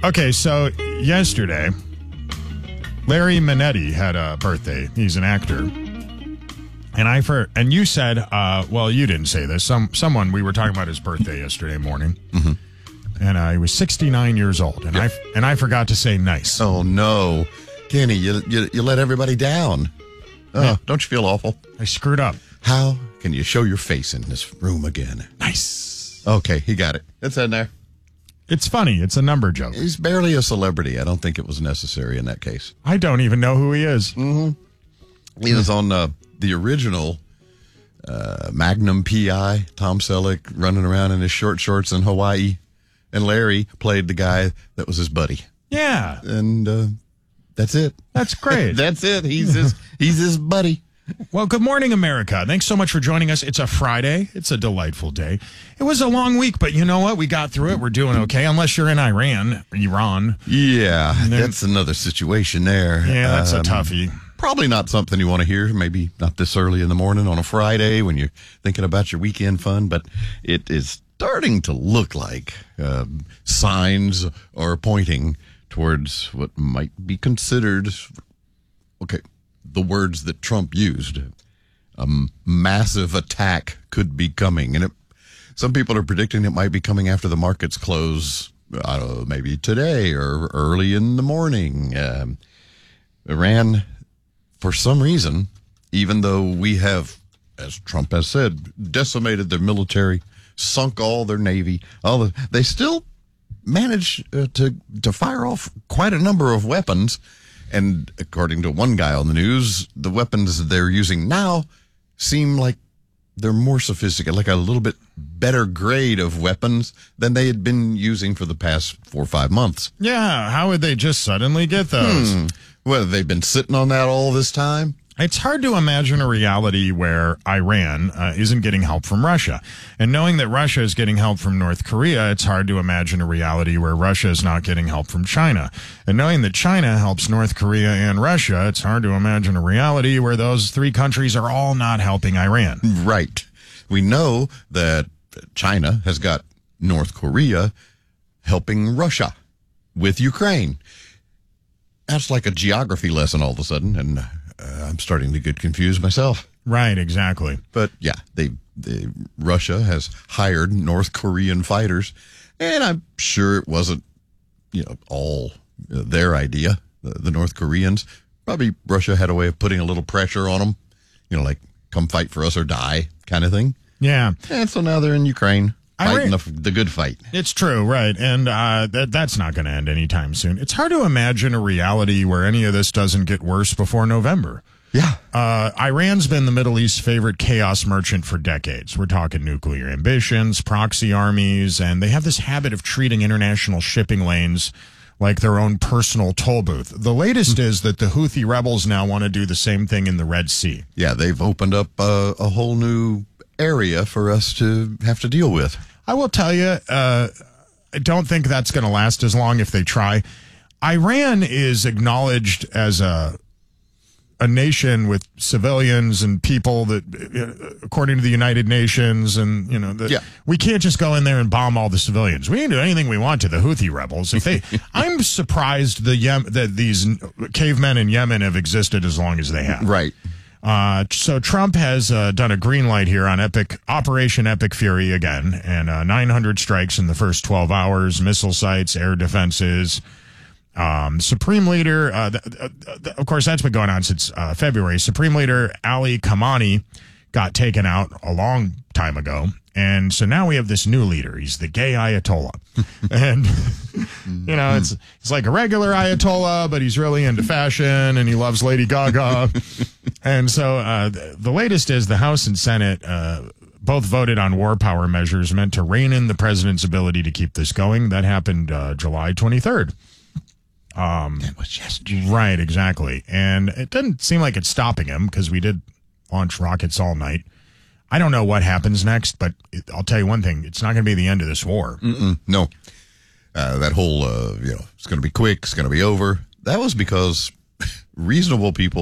Okay, so yesterday, Larry Manetti had a birthday. He's an actor. And you said, well, you didn't say this. Someone, we were talking about his birthday yesterday morning. Mm-hmm. And he was 69 years old. And I forgot to say nice. Oh, no. Kenny, you let everybody down. Oh, don't you feel awful? I screwed up. How can you show your face in this room again? Nice. Okay, he got it. It's in there. It's funny. It's a number joke. He's barely a celebrity. I don't think it was necessary in that case. I don't even know who he is. Mm-hmm. He was on the original Magnum P.I., Tom Selleck running around in his short shorts in Hawaii. And Larry played the guy that was his buddy. Yeah. And that's it. That's great. That's it. He's his buddy. Well, good morning, America. Thanks so much for joining us. It's a Friday. It's a delightful day. It was a long week, but you know what? We got through it. We're doing okay, unless you're in Iran. Yeah, that's another situation there. Yeah, that's a toughie. Probably not something you want to hear, maybe not this early in the morning on a Friday when you're thinking about your weekend fun, but it is starting to look like signs are pointing towards what might be considered, the words that Trump used. A massive attack could be coming. And some people are predicting it might be coming after the markets close, I don't know, maybe today or early in the morning. Iran, for some reason, even though we have, as Trump has said, decimated their military, sunk all their navy, they still manage to fire off quite a number of weapons. And according to one guy on the news, the weapons they're using now seem like they're more sophisticated, like a little bit better grade of weapons than they had been using for the past 4 or 5 months. Yeah, how would they just suddenly get those? Well, they've been sitting on that all this time. It's hard to imagine a reality where Iran isn't getting help from Russia. And knowing that Russia is getting help from North Korea, it's hard to imagine a reality where Russia is not getting help from China. And knowing that China helps North Korea and Russia, it's hard to imagine a reality where those three countries are all not helping Iran. Right. We know that China has got North Korea helping Russia with Ukraine. That's like a geography lesson all of a sudden, and I'm starting to get confused myself. Right, exactly. But yeah, Russia has hired North Korean fighters, and I'm sure it wasn't, all their idea. The North Koreans, probably Russia had a way of putting a little pressure on them, like come fight for us or die kind of thing. Yeah. And so now they're in Ukraine. Fighting the good fight. It's true, right. And that's not going to end anytime soon. It's hard to imagine a reality where any of this doesn't get worse before November. Yeah. Iran's been the Middle East's favorite chaos merchant for decades. We're talking nuclear ambitions, proxy armies, and they have this habit of treating international shipping lanes like their own personal toll booth. The latest is that the Houthi rebels now want to do the same thing in the Red Sea. Yeah, they've opened up a whole new area for us to have to deal with. I will tell you, I don't think that's going to last as long if they try. Iran is acknowledged as a nation with civilians and people that, according to the United Nations, and we can't just go in there and bomb all the civilians. We can do anything we want to the Houthi rebels. I'm surprised that these cavemen in Yemen have existed as long as they have. Right. So Trump has done a green light here on Operation Epic Fury again, and 900 strikes in the first 12 hours, missile sites, air defenses. Supreme Leader, of course, that's been going on since February. Supreme Leader Ali Khamenei got taken out a long time ago. And so now we have this new leader. He's the gay Ayatollah. And, it's like a regular Ayatollah, but he's really into fashion and he loves Lady Gaga. And so the latest is the House and Senate both voted on war power measures meant to rein in the president's ability to keep this going. That happened July 23rd. That was yesterday. Right, exactly. And it doesn't seem like it's stopping him because we did launch rockets all night. I don't know what happens next, but I'll tell you one thing. It's not going to be the end of this war. No. That whole, it's going to be quick, it's going to be over. That was because reasonable people